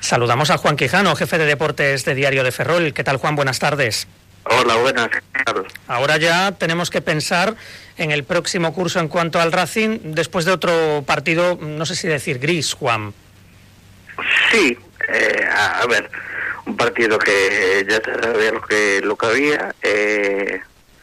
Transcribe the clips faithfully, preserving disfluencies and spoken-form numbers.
Saludamos a Juan Quijano, jefe de deportes de Diario de Ferrol. ¿Qué tal, Juan? Buenas tardes. Hola, buenas, Carlos. Ahora ya tenemos que pensar en el próximo curso en cuanto al Racing, después de otro partido, no sé si decir gris, Juan. Sí, eh, a, a ver, un partido que ya se sabía lo que, lo que había. Eh,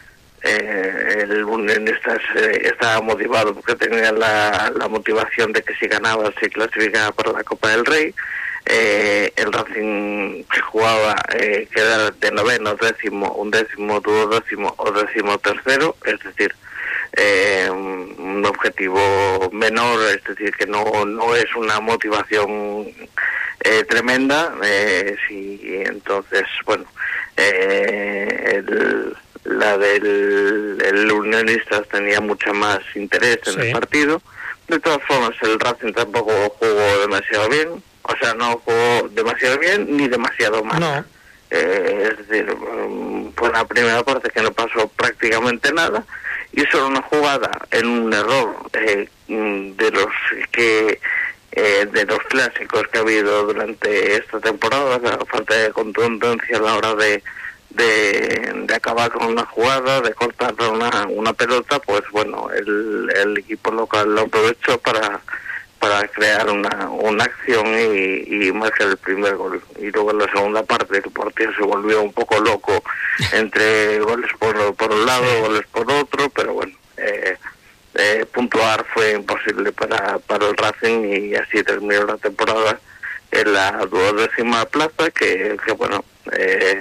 eh, el Unionistas eh, estaba motivado porque tenía la, la motivación de que si ganaba se clasificaba para la Copa del Rey. Eh, el Racing se jugaba eh, quedar de noveno, décimo, undécimo, duodécimo o décimo tercero, es decir, eh, un objetivo menor, es decir, que no no es una motivación eh, tremenda. Eh, sí, entonces, bueno, eh, el, la del el Unionistas tenía mucho más interés en sí. el partido. De todas formas, el Racing tampoco jugó demasiado bien. O sea, no jugó demasiado bien ni demasiado mal. No. Eh, es decir, fue la primera parte que no pasó prácticamente nada. Y solo una jugada en un error eh, de los que eh, de los clásicos que ha habido durante esta temporada, la falta de contundencia a la hora de de, de acabar con una jugada, de cortar una, una pelota, pues bueno, el, el equipo local lo aprovechó para para crear una, una acción y, y marcar el primer gol. Y luego en la segunda parte el partido se volvió un poco loco entre goles por, por un lado, goles por otro, pero bueno, eh, eh, puntuar fue imposible para, para el Racing y así terminó la temporada en la duodécima plaza, que, que bueno, eh,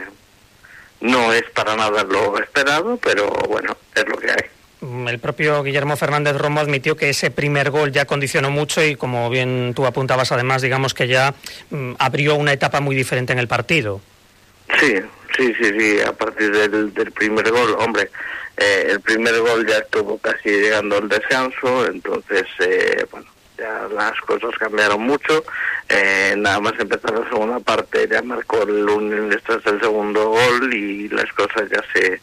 no es para nada lo esperado, pero bueno, es lo que hay. El propio Guillermo Fernández Romo admitió que ese primer gol ya condicionó mucho y, como bien tú apuntabas, además, digamos que ya mm, abrió una etapa muy diferente en el partido. Sí, sí, sí, sí, a partir del, del primer gol, hombre, eh, el primer gol ya estuvo casi llegando al descanso, entonces, eh, bueno, ya las cosas cambiaron mucho. Eh, nada más empezar la segunda parte ya marcó el Unionistas el segundo gol y las cosas ya se...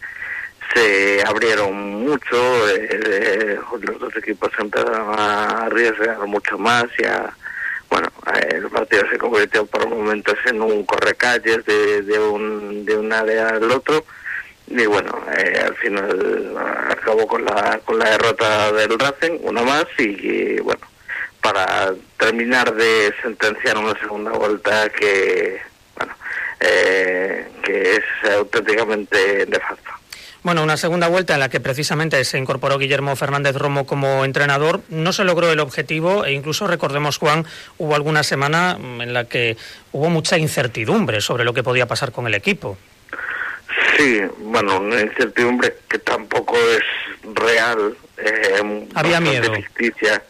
se abrieron mucho, eh, eh, los dos equipos empezaron a arriesgar mucho más y a, bueno, el partido se convirtió por momentos en un correcalles de, de un de un área al otro y bueno, eh, al final acabó con la con la derrota del Racing, una más, y, y bueno, para terminar de sentenciar una segunda vuelta que, bueno, eh, que es auténticamente nefasta. Bueno, una segunda vuelta en la que precisamente se incorporó Guillermo Fernández Romo como entrenador. No se logró el objetivo e incluso, recordemos, Juan, hubo alguna semana en la que hubo mucha incertidumbre sobre lo que podía pasar con el equipo. Sí, bueno, una incertidumbre que tampoco es real. Eh, Había miedo. Ficticia.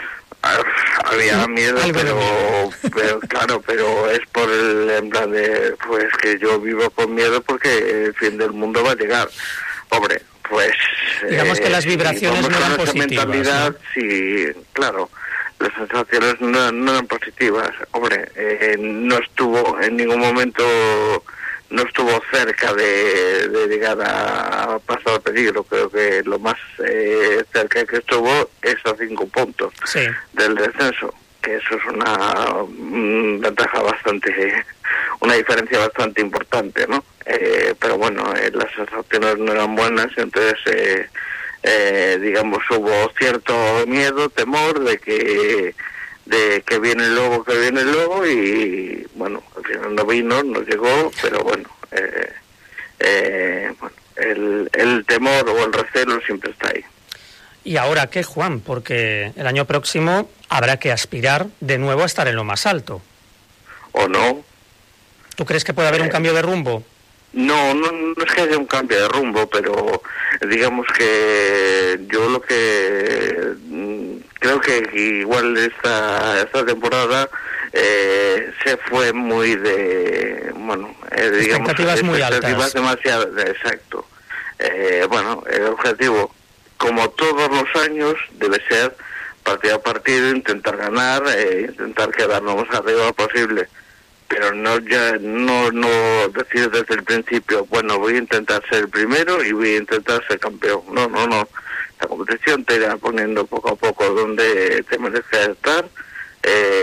Había miedo, pero, pero claro, pero es por el en plan de, pues que yo vivo con miedo porque el fin del mundo va a llegar. Hombre, pues... Digamos eh, que las vibraciones si no eran esa positivas, mentalidad, ¿no? Sí, claro, las sensaciones no, no eran positivas. Hombre, eh, no estuvo en ningún momento... no estuvo cerca de, de llegar a pasar peligro. Creo que lo más eh, cerca que estuvo es a cinco puntos sí. del descenso, que eso es una mm, ventaja bastante, una diferencia bastante importante, ¿no? Eh, pero bueno, eh, las sensaciones no eran buenas, entonces eh, eh, digamos hubo cierto miedo, temor de que de que viene el lobo, que viene el lobo, y bueno, al final no vino, no llegó, pero bueno, eh, eh, bueno el, el temor o el recelo siempre está ahí. ¿Y ahora qué, Juan? Porque el año próximo habrá que aspirar de nuevo a estar en lo más alto. ¿O no? ¿Tú crees que puede haber eh, un cambio de rumbo? No, no, no es que haya un cambio de rumbo, pero digamos que yo lo que creo que igual esta esta temporada eh, se fue muy de, bueno, eh, digamos, expectativas muy altas, demasiado, exacto. Eh, bueno, el objetivo, como todos los años, debe ser partido a partido, intentar ganar, eh, intentar quedar lo más arriba posible. Pero no ya no no decir desde el principio, bueno, voy a intentar ser el primero y voy a intentar ser campeón. No, no, no. La competición te irá poniendo poco a poco donde te merezca estar. Eh,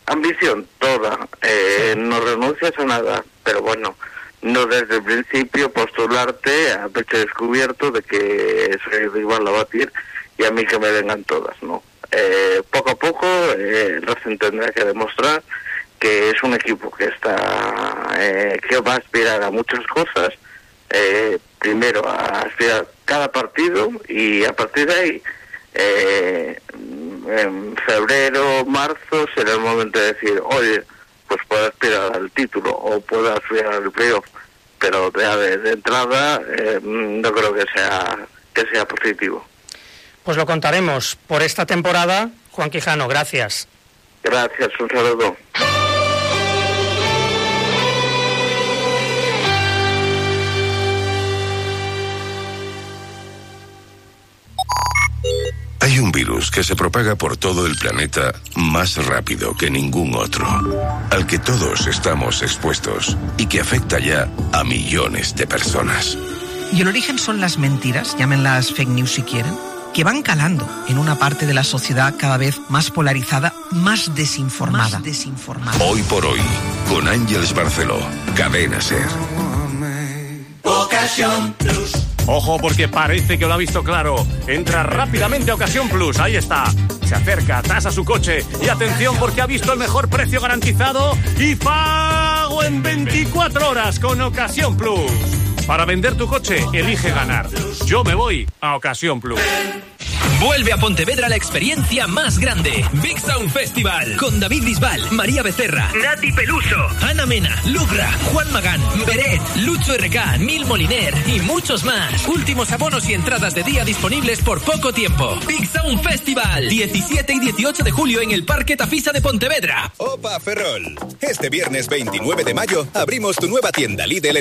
ambición toda, eh, no renuncias a nada, pero bueno, no desde el principio postularte a pecho descubierto de que soy rival a batir y a mí que me vengan todas, ¿no? Eh, poco a poco eh, Racing tendrá que demostrar que es un equipo que está eh, que va a aspirar a muchas cosas, eh, primero a aspirar cada partido y a partir de ahí eh, en febrero, marzo será el momento de decir, oye, pues puedo aspirar al título o puedo aspirar al playoff, pero de, de entrada eh, no creo que sea que sea positivo. Pues lo contaremos por esta temporada. Juan Quijano, gracias. Gracias, un saludo. Hay un virus que se propaga por todo el planeta más rápido que ningún otro, al que todos estamos expuestos y que afecta ya a millones de personas. Y el origen son las mentiras, llámenlas fake news si quieren, que van calando en una parte de la sociedad cada vez más polarizada, más desinformada. Más desinformada. Hoy por hoy, con Ángeles Barceló, Cadena SER. Ocasión Plus. Ojo, porque parece que lo ha visto claro. Entra rápidamente a Ocasión Plus, ahí está. Se acerca, tasa su coche y atención porque ha visto el mejor precio garantizado y pago en veinticuatro horas con Ocasión Plus. Para vender tu coche, elige ganar. Yo me voy a Ocasión Plus. Vuelve a Pontevedra la experiencia más grande. Big Sound Festival. Con David Bisbal, María Becerra, Nati Peluso, Ana Mena, Lugra, Juan Magán, Beret, Lucho R K, Nil Moliner y muchos más. Últimos abonos y entradas de día disponibles por poco tiempo. Big Sound Festival. diecisiete y dieciocho de julio en el Parque Tafisa de Pontevedra. Opa Ferrol. Este viernes veintinueve de mayo abrimos tu nueva tienda Lidl en